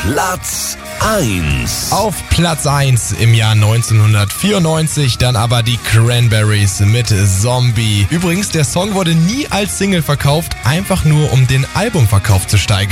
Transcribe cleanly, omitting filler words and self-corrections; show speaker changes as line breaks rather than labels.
Platz 1.
Auf Platz 1 im Jahr 1994 dann aber die Cranberries mit Zombie. Übrigens, der Song wurde nie als Single verkauft, einfach nur um den Albumverkauf zu steigern.